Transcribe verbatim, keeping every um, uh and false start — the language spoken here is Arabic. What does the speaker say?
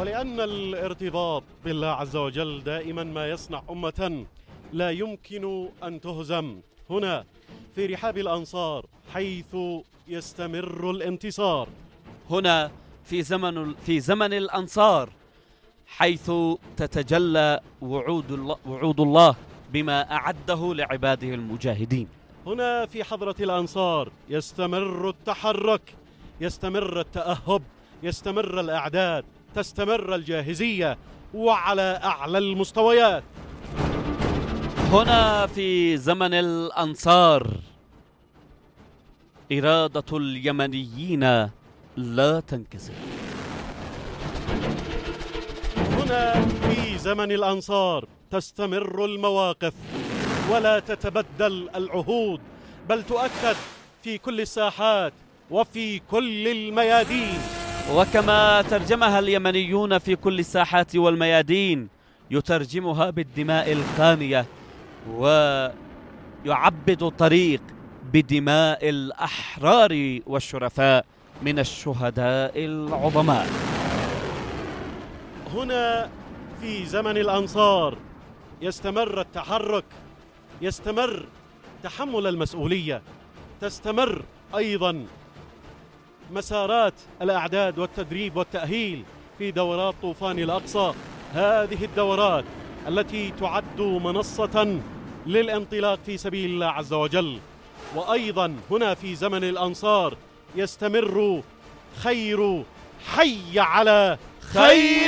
ولأن الارتباط بالله عز وجل دائما ما يصنع أمة لا يمكن أن تهزم. هنا في رحاب الأنصار حيث يستمر الانتصار. هنا في زمن في زمن الأنصار حيث تتجلى وعود الله, وعود الله بما أعده لعباده المجاهدين. هنا في حضرة الأنصار يستمر التحرك، يستمر التأهب، يستمر الإعداد، تستمر الجاهزية وعلى أعلى المستويات. هنا في زمن الأنصار إرادة اليمنيين لا تنكسر. هنا في زمن الأنصار تستمر المواقف ولا تتبدل العهود، بل تؤكد في كل الساحات وفي كل الميادين. وكما ترجمها اليمنيون في كل الساحات والميادين يترجمها بالدماء القانية، ويعبد الطريق بدماء الأحرار والشرفاء من الشهداء العظماء. هنا في زمن الأنصار يستمر التحرك، يستمر تحمل المسؤولية، تستمر أيضا مسارات الأعداد والتدريب والتأهيل في دورات طوفان الأقصى. هذه الدورات التي تعد منصة للانطلاق في سبيل الله عز وجل. وأيضا هنا في زمن الأنصار يستمر خير حي على خير